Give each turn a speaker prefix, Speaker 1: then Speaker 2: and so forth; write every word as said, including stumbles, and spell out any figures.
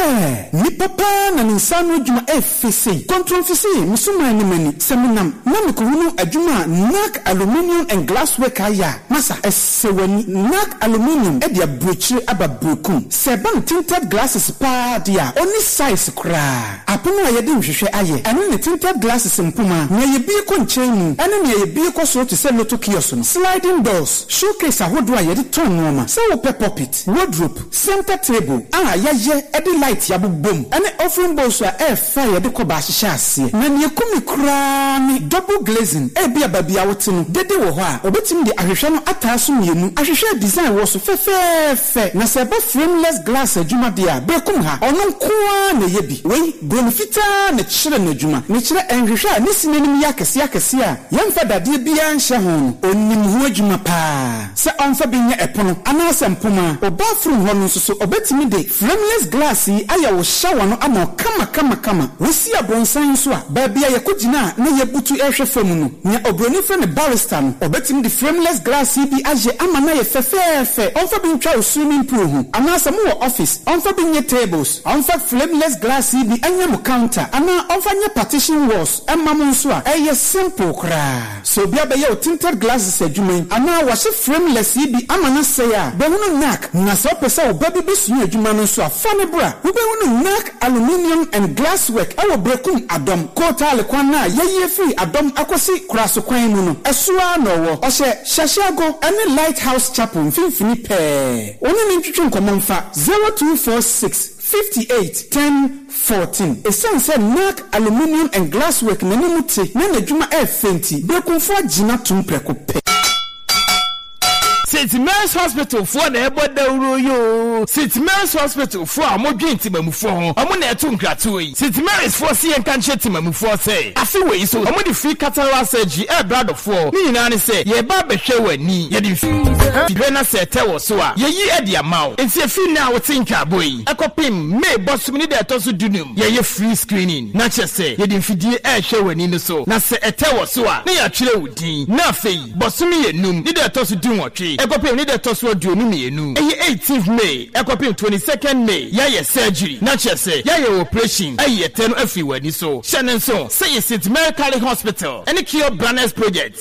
Speaker 1: Che, ni papa na ninsano juma F C. Control F C, misuma ni mani. Seminam, na mikuru ajuma N A C Aluminium and Glassware kaya. Masa, esewani N A C Aluminium e dia brochire aba brokum. Seban tinted glasses pa dia. Oni size kra. Apono ayede nhwehwe aye. Eno ne tinted glasses mpuma. Na ye bi ko nchen mu. Eno ne ye bi ko so to say loto kiosk no. Sliding doors, showcase ahodo ayede ton noma. Se wo pop it, wardrobe, center table. Ah yaye e de light ya bobom. Ene offering box a air fire de ko ba hihye ase. Na ne kumi kra ni double glazing. E bia babia wote no. Dede wo ho a, obetim de ahwehwe no ataaso mienu. Ahwehwe design wo so fefefe. Na se ba frameless glass adwuma dia. Bekum ha, ono nkoa na ye bi. Wei, bonfita na kyere na adwuma. Ne kyere enhwehwe a ne sinenim ya kese ya kese a. Yemfa dade bia nhye ho. Onim ho adwuma pa. Se onfa bi nya epono. Ana sempoma. Oba from ho no so obetimi de frameless glass yi aya wo shower no ama kama kama kama. Wosi abronsan so a ba bia ye kogina na ye butu ehwe fam no. Nya obroni fra ne barrister no. Obetimi de frameless glass yi bi age ama na ye fefefe. Onfa bi ntwa swimming pool ho. Ana se mo office. Onfa bi nye tables. Onfa frameless glass yi bi anya mo counter. Ana onfa nye partition walls. Emma mo so a eye simple kra. So bia be ye tinted glasses adwuma. Ana wa se frameless yi bi ama na se ya. Be hunu N A C na so pesa oba bi besu adwuma no so afane bra. Wo be hunu N A C Aluminium and Glasswork awo brekum adom. Kotale kwan na ye free adom akosi kraso kwan mu no. Esoa no wo. Ohye Shashago ene Lighthouse Chapel mfimfini pe. Oni ni ntwetwe nkomomfa zero two four six fifty-eight ten fourteen. Essence N A C Aluminium and Glasswork na nimuti na nadwuma e fenti. Brekumfo agina tumpreko pe.
Speaker 2: Saint Mary's Hospital for na ebo dawuro yo. Saint Mary's Hospital for amodwe ntimamufo ho. Omo na etu nkrato yi. Saint Mary's for si enkanche timamufo say. Afi we so omo di free cataract surgery e brother for. Ni nyina ne say ye ba behwe wani. Ye di fi na say tewo so a. Ye yi e di amaw. Enti afi na wo tinka boy. Ekopim me boss mi de to so dunum. Ye ye free screening. Na che say ye di fidie e hwe wani no so. Na say etewo so a. Na ya twere wudin. Na afei boss mi ye num. Ni de to so dun wotwe. Ekopim ni de to so aduonu mienu. Eye eighteenth May, ekopim twenty-second May. Ya ye surgery. Na che say ya ye operation. Eye ten afi wani so. Shannon so say Saint Mary Catholic Hospital. Any cure Branners project.